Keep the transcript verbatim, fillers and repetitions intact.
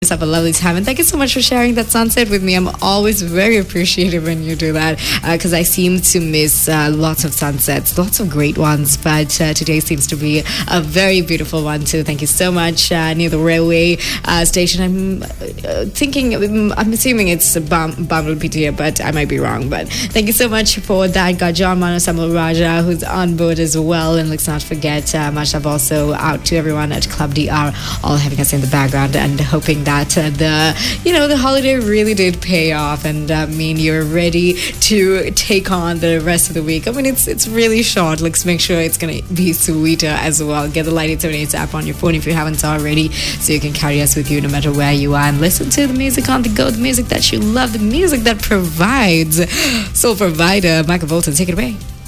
Have a lovely time, and thank you so much for sharing that sunset with me. I'm always very appreciative when you do that, because uh, I seem to miss uh, lots of sunsets, lots of great ones, but uh, today seems to be a very beautiful one too. Thank you so much. Uh, near the railway uh, station, I'm uh, thinking, I'm assuming it's Bam- Bambalpitiya, but I might be wrong. But thank you so much for that. Got John Mano Samuel Raja, who's on board as well, and let's not forget uh, much love also out to everyone at Club D R, all having us in the background and hoping that That uh, the you know the holiday really did pay off, and I uh, mean you're ready to take on the rest of the week. I mean it's it's really short. Let's make sure it's gonna be sweeter as well. Get the Light eight seventy-eight app on your phone if you haven't already, so you can carry us with you no matter where you are and listen to the music on the go, the music that you love, the music that provides. Soul provider Michael Bolton, take it away.